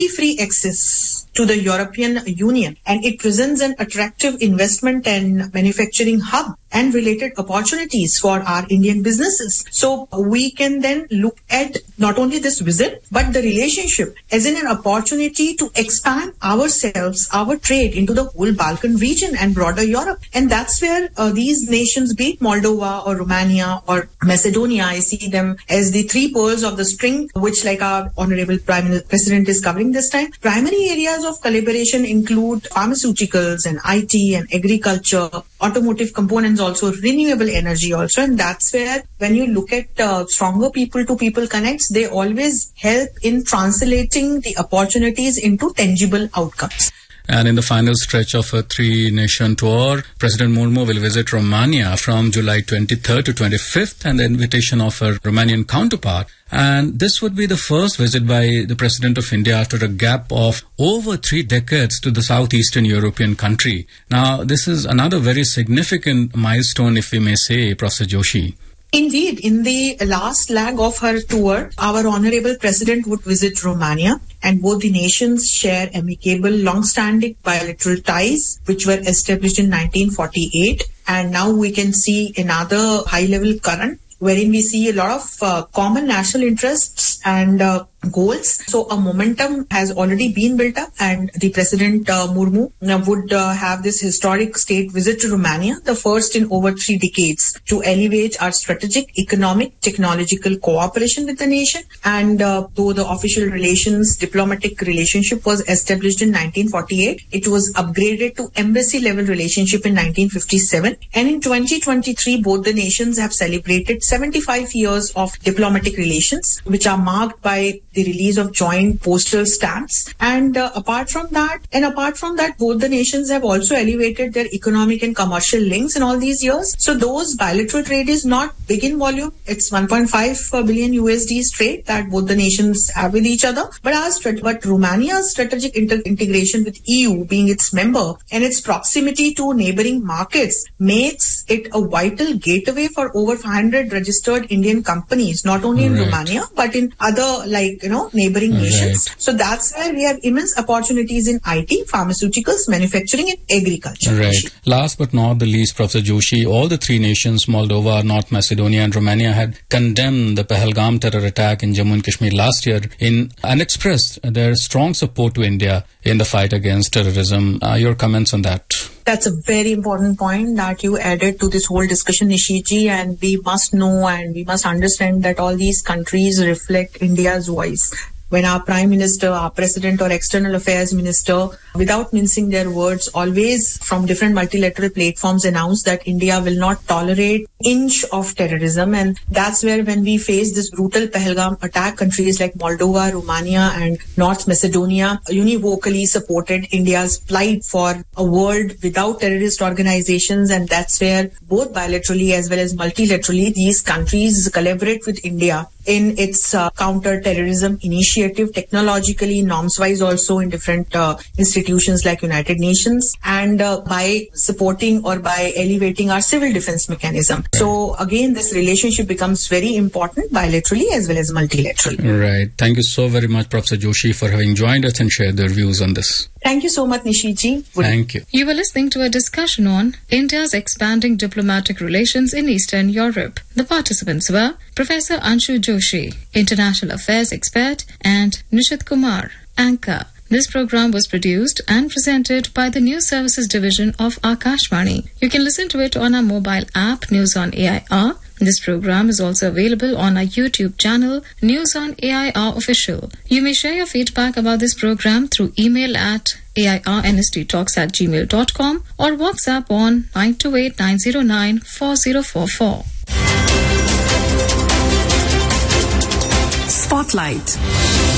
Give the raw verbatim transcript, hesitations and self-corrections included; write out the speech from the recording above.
free access to the European Union, and it presents an attractive investment and manufacturing hub and related opportunities for our Indian businesses. So we can then look at not only this visit, but the relationship as in an opportunity to expand ourselves, our trade into the whole Balkan region and broader Europe. And that's where uh, these nations, be it Moldova or Romania or Macedonia, I see them as the three pearls of the string, which, like our Honorable Prime President is covering this time. Primary areas of collaboration include pharmaceuticals and I T and agriculture, automotive components, also renewable energy also. And that's where when you look at uh, stronger people-to-people connects, they always help in translating the opportunities into tangible outcomes. And in the final stretch of a three-nation tour, President Murmu will visit Romania from July twenty-third to twenty-fifth, and the invitation of her Romanian counterpart. And this would be the first visit by the President of India after a gap of over three decades to the southeastern European country. Now, this is another very significant milestone, if we may say, Professor Joshi. Indeed, in the last leg of her tour, our Honorable President would visit Romania, and both the nations share amicable, long-standing bilateral ties, which were established in nineteen forty-eight. And now we can see another high-level current, wherein we see a lot of uh, common national interests and uh, goals. So a momentum has already been built up, and the President uh, Murmu uh, would uh, have this historic state visit to Romania, the first in over three decades, to elevate our strategic, economic, technological cooperation with the nation. And uh, though the official relations, diplomatic relationship was established in nineteen forty-eight, it was upgraded to embassy-level relationship in nineteen fifty-seven. And in twenty twenty-three, both the nations have celebrated seventy-five years of diplomatic relations, which are marked by the release of joint postal stamps. And uh, apart from that, and apart from that, both the nations have also elevated their economic and commercial links in all these years. So those bilateral trade is not big in volume. It's one point five billion U S D trade that both the nations have with each other. But our strat- but Romania's strategic inter- integration with E U, being its member, and its proximity to neighboring markets makes it a vital gateway for over five hundred registered Indian companies, not only in Right. Romania, but in other, like, you know, neighboring nations. Right. So that's where we have immense opportunities in I T, pharmaceuticals, manufacturing, and agriculture. Right. Last but not the least, Professor Joshi, all the three nations, Moldova, North Macedonia and Romania, had condemned the Pahalgam terror attack in Jammu and Kashmir last year in and expressed their strong support to India in the fight against terrorism. Uh, your comments on that? That's a very important point that you added to this whole discussion, Nishiji, and we must know and we must understand that all these countries reflect India's voice. When our Prime Minister, our President or External Affairs Minister, without mincing their words, always from different multilateral platforms announce that India will not tolerate inch of terrorism. And that's where when we face this brutal Pahalgam attack, countries like Moldova, Romania and North Macedonia univocally supported India's plight for a world without terrorist organizations. And that's where both bilaterally as well as multilaterally, these countries collaborate with India in its uh, counter-terrorism initiative, technologically, norms-wise also in different uh, institutions like United Nations, and uh, by supporting or by elevating our civil defense mechanism. So again, this relationship becomes very important bilaterally as well as multilaterally. Right. Thank you so very much, Professor Joshi, for having joined us and shared their views on this. Thank you so much, Nishiji. Thank you. You were listening to a discussion on India's expanding diplomatic relations in Eastern Europe. The participants were Professor Anshu Joshi, International Affairs expert, and Nishit Kumar, anchor. This program was produced and presented by the News Services Division of Akashvani. You can listen to it on our mobile app, News on A I R. This program is also available on our YouTube channel, News on A I R Official. You may share your feedback about this program through email at airnsttalks at gmail dot com or WhatsApp on nine two eight, nine zero nine, four zero four four. Spotlight.